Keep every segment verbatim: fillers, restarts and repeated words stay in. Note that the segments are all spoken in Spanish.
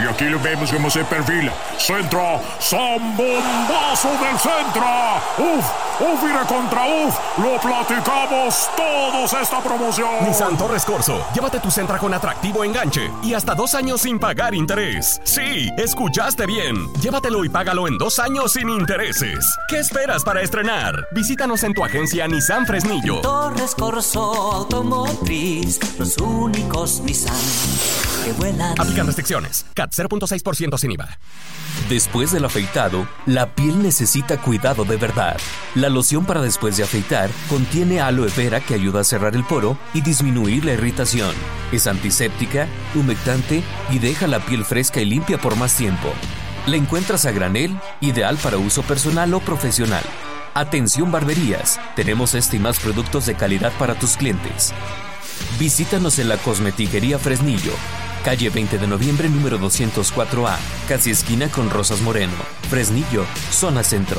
Y aquí lo vemos cómo se perfila. Centro, zambombazo del centro. Uf, uf, mira contra uf. Lo platicamos todos esta promoción. Nissan Torres Corso, llévate tu Sentra con atractivo enganche y hasta dos años sin pagar interés. Sí, escuchaste bien. Llévatelo y págalo en dos años sin intereses. ¿Qué esperas para estrenar? Visítanos en tu agencia Nissan Fresnillo. Torres Corso Automotriz, los únicos Nissan que vuelan. Aplican restricciones. C A T cero punto seis por ciento sin I V A. Después del afeitado, la piel necesita cuidado de verdad. La loción para después de afeitar contiene aloe vera que ayuda a cerrar el poro y disminuir la irritación. Es antiséptica, humectante y deja la piel fresca y limpia por más tiempo. La encuentras a granel, ideal para uso personal o profesional. Atención barberías, tenemos este y más productos de calidad para tus clientes. Visítanos en la Cosmetiquería Fresnillo, calle veinte de noviembre número doscientos cuatro A, casi esquina con Rosas Moreno, Fresnillo, zona centro.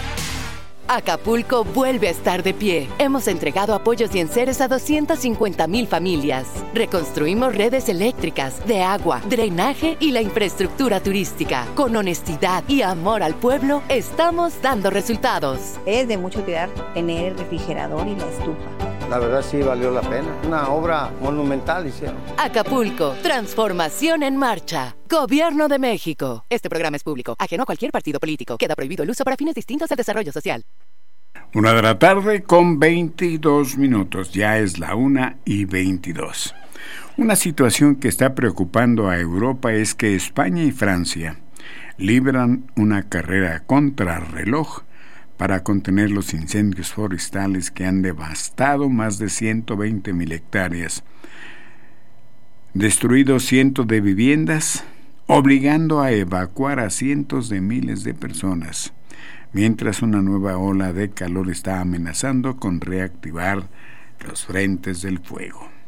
Acapulco vuelve a estar de pie. Hemos entregado apoyos y enseres a doscientas cincuenta mil familias. Reconstruimos redes eléctricas, de agua, drenaje y la infraestructura turística. Con honestidad y amor al pueblo, estamos dando resultados. Es de mucho cuidar tener el refrigerador y la estufa. La verdad sí valió la pena. Una obra monumental hicieron. Acapulco, transformación en marcha. Gobierno de México. Este programa es público, ajeno a cualquier partido político. Queda prohibido el uso para fines distintos al desarrollo social. Una de la tarde con veintidós minutos. Ya es la una y veintidós. Una situación que está preocupando a Europa es que España y Francia libran una carrera contrarreloj para contener los incendios forestales que han devastado más de ciento veinte mil hectáreas, destruido cientos de viviendas, obligando a evacuar a cientos de miles de personas, mientras una nueva ola de calor está amenazando con reactivar los frentes del fuego.